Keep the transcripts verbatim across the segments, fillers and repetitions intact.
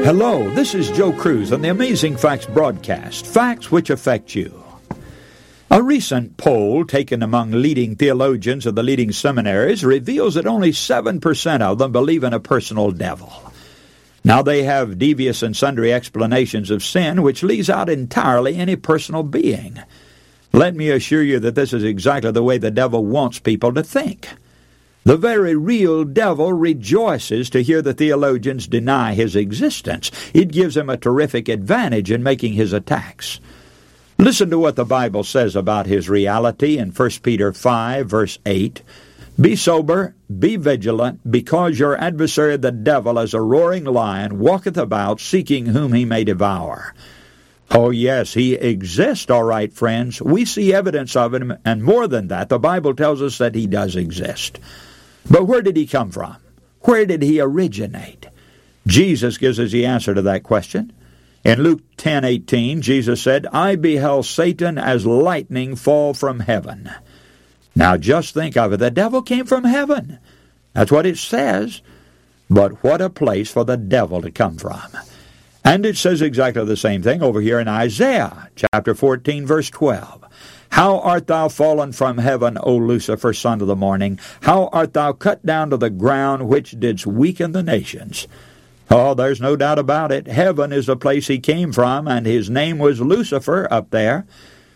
Hello, this is Joe Cruz on the Amazing Facts broadcast, facts which affect you. A recent poll taken among leading theologians of the leading seminaries reveals that only seven percent of them believe in a personal devil. Now they have devious and sundry explanations of sin which leaves out entirely any personal being. Let me assure you that this is exactly the way the devil wants people to think. The very real devil rejoices to hear the theologians deny his existence. It gives him a terrific advantage in making his attacks. Listen to what the Bible says about his reality in First Peter five, verse eight. Be sober, be vigilant, because your adversary the devil, as a roaring lion, walketh about, seeking whom he may devour. Oh, yes, he exists, all right, friends. We see evidence of him, and more than that, the Bible tells us that he does exist. But where did he come from? Where did he originate? Jesus gives us the answer to that question. In Luke ten eighteen, Jesus said, I beheld Satan as lightning fall from heaven. Now just think of it. The devil came from heaven. That's what it says. But what a place for the devil to come from. And it says exactly the same thing over here in Isaiah chapter fourteen, verse twelve. How art thou fallen from heaven, O Lucifer, son of the morning? How art thou cut down to the ground, which didst weaken the nations? Oh, there's no doubt about it. Heaven is the place he came from, and his name was Lucifer up there.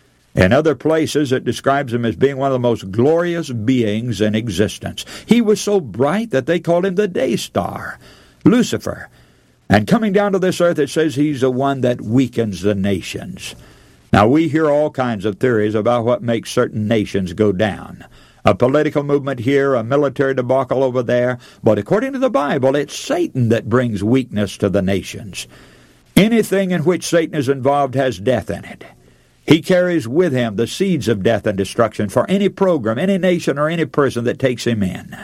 In other places, it describes him as being one of the most glorious beings in existence. He was so bright that they called him the day star, Lucifer. And coming down to this earth, it says he's the one that weakens the nations. Now, we hear all kinds of theories about what makes certain nations go down. A political movement here, a military debacle over there. But according to the Bible, it's Satan that brings weakness to the nations. Anything in which Satan is involved has death in it. He carries with him the seeds of death and destruction for any program, any nation, or any person that takes him in.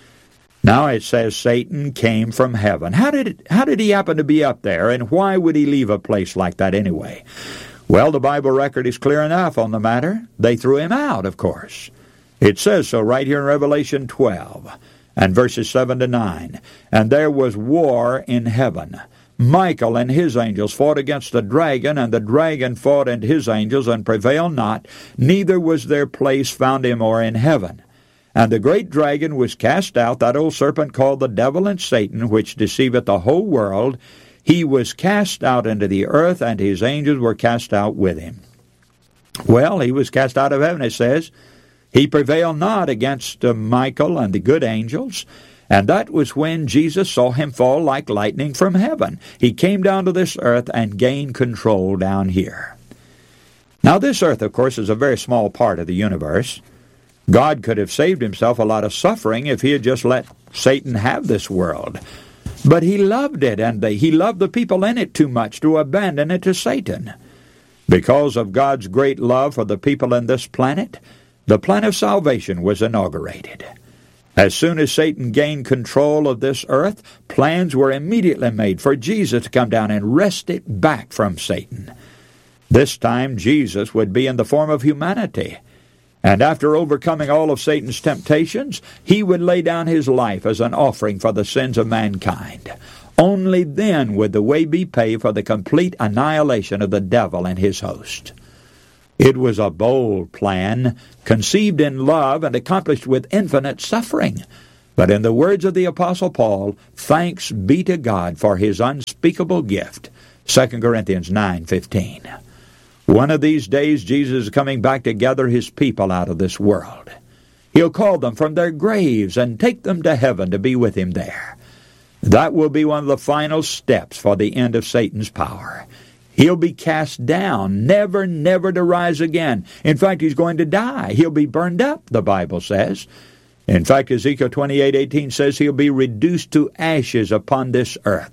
Now it says Satan came from heaven. How did it, how did he happen to be up there, and why would he leave a place like that anyway? Well, the Bible record is clear enough on the matter. They threw him out, of course. It says so right here in Revelation twelve and verses seven to nine. And there was war in heaven. Michael and his angels fought against the dragon, and the dragon fought and his angels, and prevailed not, neither was their place found him or in heaven. And the great dragon was cast out, that old serpent called the devil and Satan, which deceiveth the whole world. He was cast out into the earth, and his angels were cast out with him. Well, he was cast out of heaven, it says. He prevailed not against uh, Michael and the good angels, and that was when Jesus saw him fall like lightning from heaven. He came down to this earth and gained control down here. Now, this earth, of course, is a very small part of the universe. God could have saved himself a lot of suffering if he had just let Satan have this world. But he loved it, and they, he loved the people in it too much to abandon it to Satan. Because of God's great love for the people in this planet, the plan of salvation was inaugurated. As soon as Satan gained control of this earth, plans were immediately made for Jesus to come down and wrest it back from Satan. This time Jesus would be in the form of humanity. And after overcoming all of Satan's temptations, he would lay down his life as an offering for the sins of mankind. Only then would the way be paved for the complete annihilation of the devil and his host. It was a bold plan, conceived in love and accomplished with infinite suffering. But in the words of the Apostle Paul, thanks be to God for his unspeakable gift. Second Corinthians nine fifteen. One of these days, Jesus is coming back to gather his people out of this world. He'll call them from their graves and take them to heaven to be with him there. That will be one of the final steps for the end of Satan's power. He'll be cast down, never, never to rise again. In fact, he's going to die. He'll be burned up, the Bible says. In fact, Ezekiel twenty-eight eighteen says he'll be reduced to ashes upon this earth.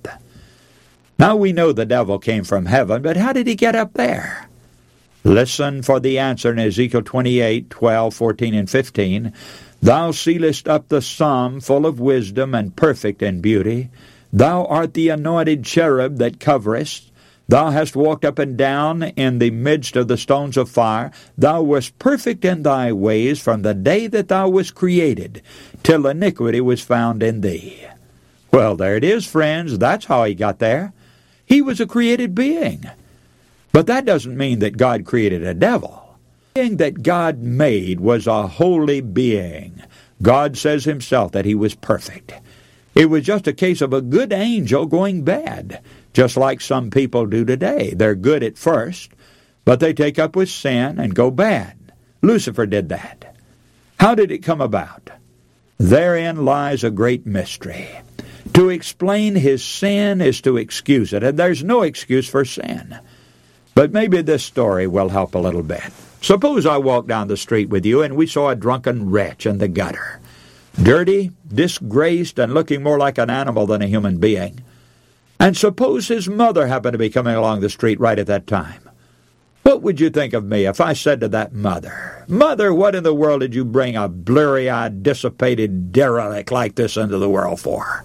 Now we know the devil came from heaven, but how did he get up there? Listen for the answer in Ezekiel twenty-eight, twelve, fourteen, and fifteen. Thou sealest up the sum full of wisdom and perfect in beauty. Thou art the anointed cherub that coverest. Thou hast walked up and down in the midst of the stones of fire. Thou wast perfect in thy ways from the day that thou wast created, till iniquity was found in thee. Well, there it is, friends. That's how he got there. He was a created being. But that doesn't mean that God created a devil. The being that God made was a holy being. God says himself that he was perfect. It was just a case of a good angel going bad, just like some people do today. They're good at first, but they take up with sin and go bad. Lucifer did that. How did it come about? Therein lies a great mystery. To explain his sin is to excuse it, and there's no excuse for sin. But maybe this story will help a little bit. Suppose I walked down the street with you and we saw a drunken wretch in the gutter, dirty, disgraced, and looking more like an animal than a human being. And suppose his mother happened to be coming along the street right at that time. What would you think of me if I said to that mother, "Mother, what in the world did you bring a blurry-eyed, dissipated derelict like this into the world for?"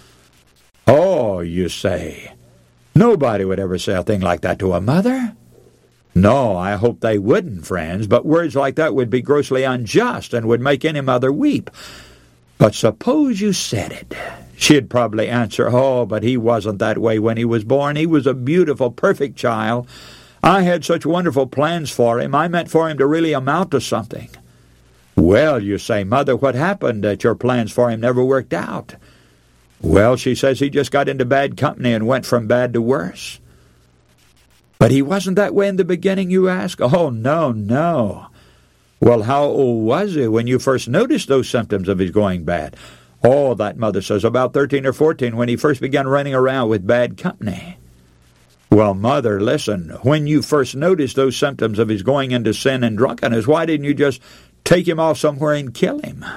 Oh, you say, nobody would ever say a thing like that to a mother. No, I hope they wouldn't, friends, but words like that would be grossly unjust and would make any mother weep. But suppose you said it. She'd probably answer, "Oh, but he wasn't that way when he was born. He was a beautiful, perfect child. I had such wonderful plans for him. I meant for him to really amount to something." Well, you say, "Mother, what happened that your plans for him never worked out?" Well, she says, "He just got into bad company and went from bad to worse." But he wasn't that way in the beginning, you ask? Oh, no, no. Well, how old was he when you first noticed those symptoms of his going bad? Oh, that mother says, about thirteen or fourteen when he first began running around with bad company. Well, mother, listen, when you first noticed those symptoms of his going into sin and drunkenness, why didn't you just take him off somewhere and kill him?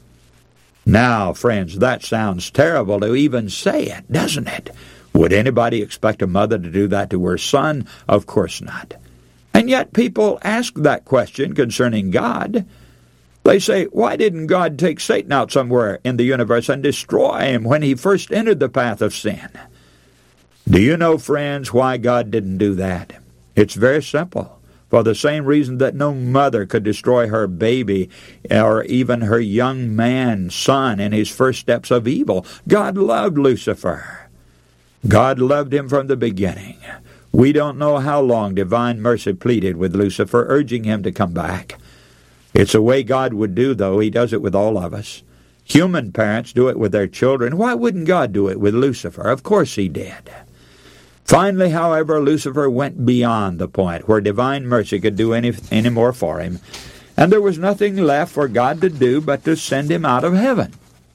Now, friends, that sounds terrible to even say it, doesn't it? Would anybody expect a mother to do that to her son? Of course not. And yet people ask that question concerning God. They say, why didn't God take Satan out somewhere in the universe and destroy him when he first entered the path of sin? Do you know, friends, why God didn't do that? It's very simple. For the same reason that no mother could destroy her baby or even her young man son in his first steps of evil. God loved Lucifer. God loved him from the beginning. We don't know how long divine mercy pleaded with Lucifer, urging him to come back. It's a way God would do, though. He does it with all of us. Human parents do it with their children. Why wouldn't God do it with Lucifer? Of course he did. Finally, however, Lucifer went beyond the point where divine mercy could do any, any more for him, and there was nothing left for God to do but to send him out of heaven.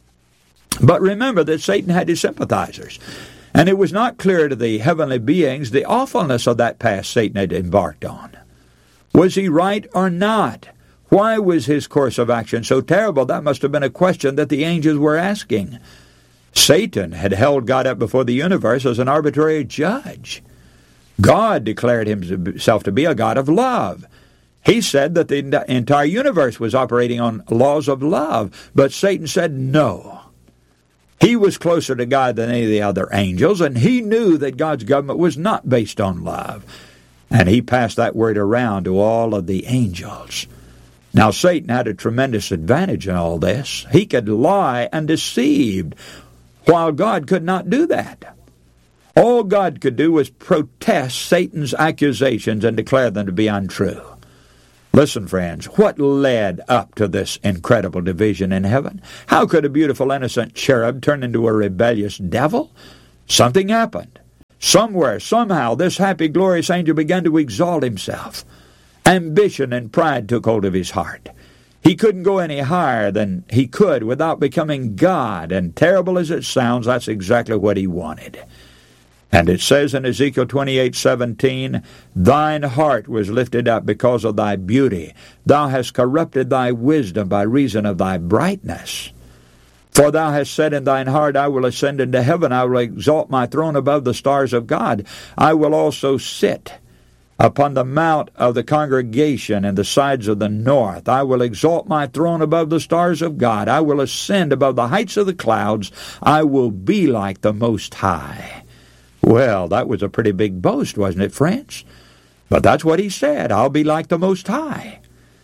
But remember that Satan had his sympathizers, and it was not clear to the heavenly beings the awfulness of that path Satan had embarked on. Was he right or not? Why was his course of action so terrible? That must have been a question that the angels were asking. Satan had held God up before the universe as an arbitrary judge. God declared himself to be a God of love. He said that the entire universe was operating on laws of love, but Satan said no. He was closer to God than any of the other angels, and he knew that God's government was not based on love. And he passed that word around to all of the angels. Now, Satan had a tremendous advantage in all this. He could lie and deceive, while God could not do that. All God could do was protest Satan's accusations and declare them to be untrue. Listen, friends, what led up to this incredible division in heaven? How could a beautiful, innocent cherub turn into a rebellious devil? Something happened. Somewhere, somehow, this happy, glorious angel began to exalt himself. Ambition and pride took hold of his heart. He couldn't go any higher than he could without becoming God, and terrible as it sounds, that's exactly what he wanted. And it says in Ezekiel twenty-eight seventeen, "Thine heart was lifted up because of thy beauty. Thou hast corrupted thy wisdom by reason of thy brightness. For thou hast said in thine heart, I will ascend into heaven. I will exalt my throne above the stars of God. I will also sit upon the mount of the congregation in the sides of the north. I will exalt my throne above the stars of God. I will ascend above the heights of the clouds. I will be like the Most High." Well, that was a pretty big boast, wasn't it, friends? But that's what he said, I'll be like the Most High.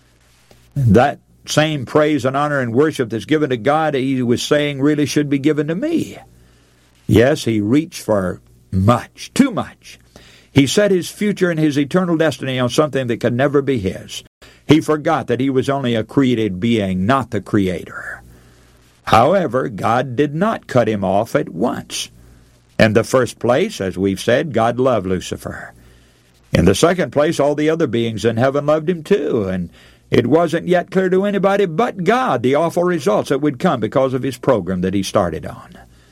That same praise and honor and worship that's given to God, he was saying, really should be given to me. Yes, he reached for much, too much. He set his future and his eternal destiny on something that could never be his. He forgot that he was only a created being, not the Creator. However, God did not cut him off at once. In the first place, as we've said, God loved Lucifer. In the second place, all the other beings in heaven loved him too, and it wasn't yet clear to anybody but God the awful results that would come because of his program that he started on.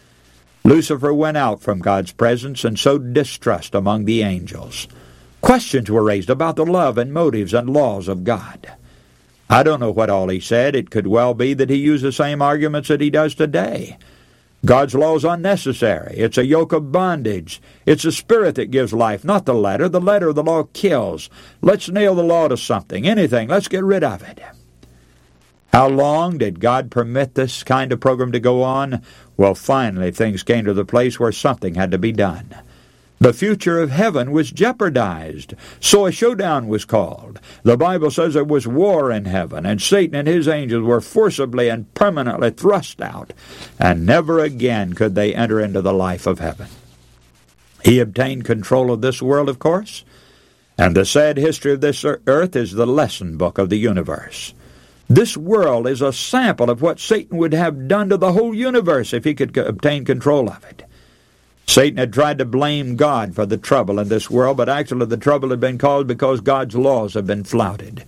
Lucifer went out from God's presence and sowed distrust among the angels. Questions were raised about the love and motives and laws of God. I don't know what all he said. It could well be that he used the same arguments that he does today. God's law is unnecessary. It's a yoke of bondage. It's the spirit that gives life, not the letter. The letter of the law kills. Let's nail the law to something, anything. Let's get rid of it. How long did God permit this kind of program to go on? Well, finally, things came to the place where something had to be done. The future of heaven was jeopardized, so a showdown was called. The Bible says there was war in heaven, and Satan and his angels were forcibly and permanently thrust out, and never again could they enter into the life of heaven. He obtained control of this world, of course, and the sad history of this earth is the lesson book of the universe. This world is a sample of what Satan would have done to the whole universe if he could obtain control of it. Satan had tried to blame God for the trouble in this world, but actually the trouble had been caused because God's laws have been flouted.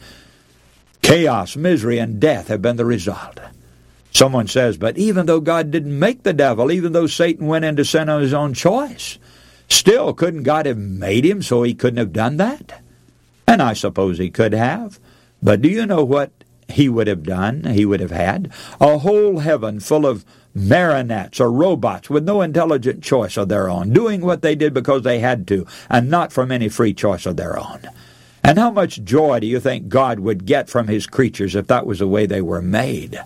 Chaos, misery, and death have been the result. Someone says, but even though God didn't make the devil, even though Satan went into sin on his own choice, still couldn't God have made him so he couldn't have done that? And I suppose he could have. But do you know what he would have done, he would have had? A whole heaven full of marionettes or robots with no intelligent choice of their own, doing what they did because they had to, and not from any free choice of their own. And how much joy do you think God would get from his creatures if that was the way they were made?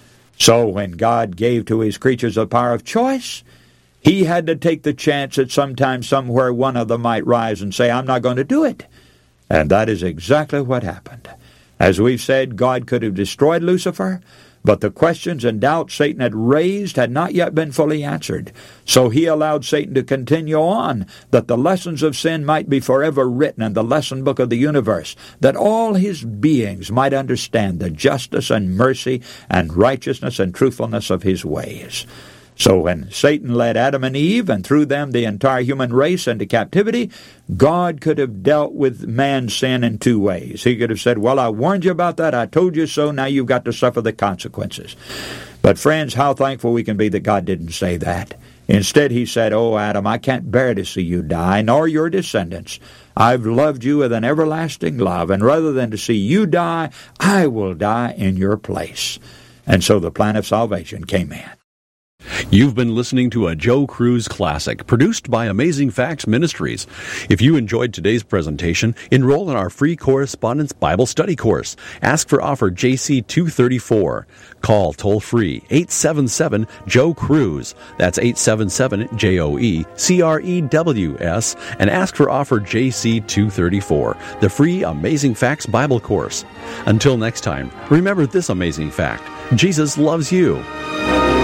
So when God gave to his creatures the power of choice, he had to take the chance that sometime, somewhere, one of them might rise and say, I'm not going to do it. And that is exactly what happened. As we've said, God could have destroyed Lucifer, but the questions and doubts Satan had raised had not yet been fully answered. So he allowed Satan to continue on, that the lessons of sin might be forever written in the lesson book of the universe, that all his beings might understand the justice and mercy and righteousness and truthfulness of his ways. So when Satan led Adam and Eve, and through them the entire human race, into captivity, God could have dealt with man's sin in two ways. He could have said, well, I warned you about that, I told you so, now you've got to suffer the consequences. But friends, how thankful we can be that God didn't say that. Instead, he said, oh, Adam, I can't bear to see you die, nor your descendants. I've loved you with an everlasting love, and rather than to see you die, I will die in your place. And so the plan of salvation came in. You've been listening to a Joe Cruz Classic, produced by Amazing Facts Ministries. If you enjoyed today's presentation, enroll in our free Correspondence Bible Study course. Ask for offer J C two thirty-four. Call toll-free eight seven seven, Joe Cruz. That's eight seven seven, J O E C R E W S, and ask for offer J C two thirty-four, the free Amazing Facts Bible course. Until next time, remember this amazing fact: Jesus loves you.